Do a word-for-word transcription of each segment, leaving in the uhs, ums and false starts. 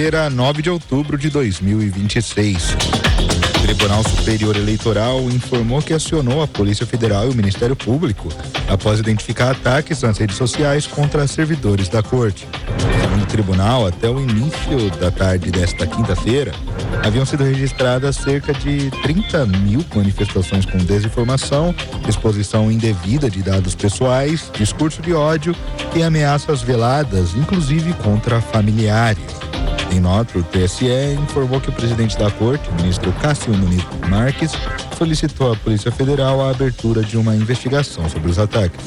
quinta-feira, nove de outubro de dois mil e vinte e seis. O Tribunal Superior Eleitoral informou que acionou a Polícia Federal e o Ministério Público após identificar ataques nas redes sociais contra servidores da Corte. Segundo o tribunal, até o início da tarde desta quinta-feira, haviam sido registradas cerca de trinta mil manifestações com desinformação, exposição indevida de dados pessoais, discurso de ódio e ameaças veladas, inclusive contra familiares. Em nota, o T S E informou que o presidente da Corte, o ministro Cássio Nunes Marques, solicitou à Polícia Federal a abertura de uma investigação sobre os ataques.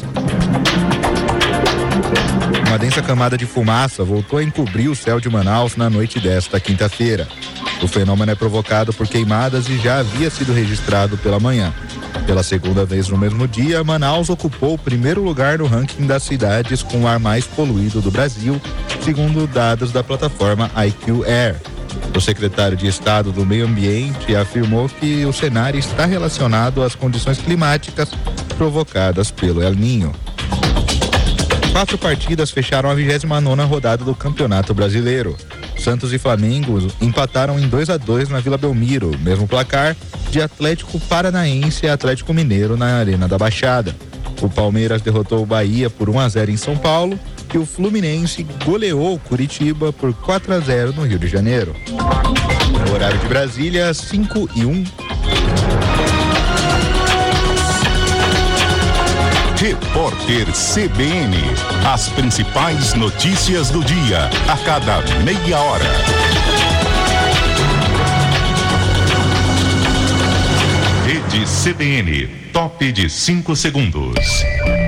Uma densa camada de fumaça voltou a encobrir o céu de Manaus na noite desta quinta-feira. O fenômeno é provocado por queimadas e já havia sido registrado pela manhã. Pela segunda vez no mesmo dia, Manaus ocupou o primeiro lugar no ranking das cidades com o ar mais poluído do Brasil, segundo dados da plataforma I Q Air. O secretário de Estado do Meio Ambiente afirmou que o cenário está relacionado às condições climáticas provocadas pelo El Niño. Quatro partidas fecharam a vigésima nona rodada do Campeonato Brasileiro. Santos e Flamengo empataram em dois a dois na Vila Belmiro, mesmo placar de Atlético Paranaense e Atlético Mineiro na Arena da Baixada. O Palmeiras derrotou o Bahia por um a zero em São Paulo e o Fluminense goleou o Curitiba por quatro a zero no Rio de Janeiro. No horário de Brasília, cinco e um. Repórter C B N. As principais notícias do dia, a cada meia hora. Rede C B N, top de cinco segundos.